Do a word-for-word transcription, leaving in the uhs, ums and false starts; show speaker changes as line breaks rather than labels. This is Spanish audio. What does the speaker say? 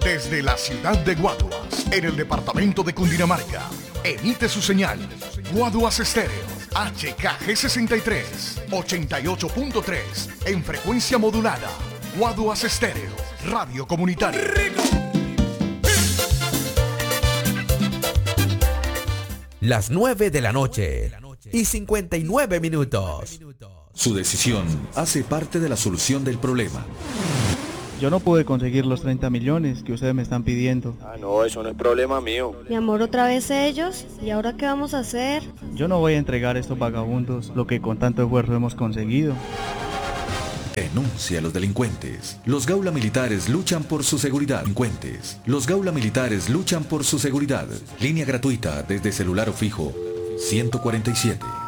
Desde la ciudad de Guaduas, en el departamento de Cundinamarca, emite su señal Guaduas Estéreo, H K G sesenta y tres, ochenta y ocho punto tres, en frecuencia modulada. Guaduas Estéreo, radio comunitaria.
Las nueve de la noche y cincuenta y nueve minutos.
Su decisión hace parte de la solución del problema.
Yo no pude conseguir los treinta millones que ustedes me están pidiendo.
Ah, no, eso no es problema mío.
Mi amor, otra vez ellos. ¿Y ahora qué vamos a hacer?
Yo no voy a entregar a estos vagabundos lo que con tanto esfuerzo hemos conseguido.
Denuncia a los delincuentes. Los Gaula Militares luchan por su seguridad. Delincuentes. Los Gaula Militares luchan por su seguridad. Línea gratuita desde celular o fijo ciento cuarenta y siete.